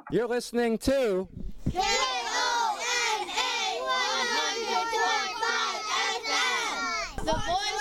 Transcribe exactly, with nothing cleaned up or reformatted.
You're listening to K O N A one hundred point five F M, the voice